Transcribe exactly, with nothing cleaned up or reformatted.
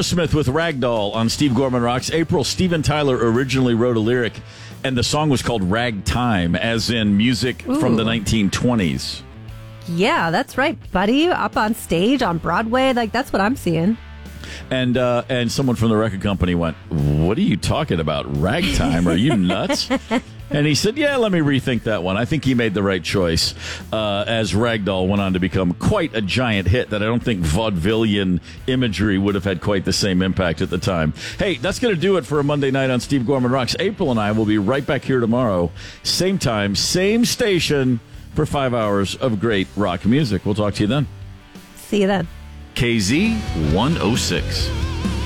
Aerosmith with Ragdoll on Steve Gorman Rocks. April, Steven Tyler originally wrote a lyric, and the song was called Ragtime, as in music Ooh. from the nineteen twenties. Yeah, that's right, buddy. Up on stage on Broadway. Like, that's what I'm seeing. And uh, and someone from the record company went, "What are you talking about? Ragtime? Are you nuts?" And he said, "Yeah, let me rethink that one. I think he made the right choice." Uh, as Ragdoll went on to become quite a giant hit that I don't think vaudevillian imagery would have had quite the same impact at the time. Hey, that's going to do it for a Monday night on Steve Gorman Rocks. April and I will be right back here tomorrow, same time, same station, for five hours of great rock music. We'll talk to you then. See you then. K Z one oh six.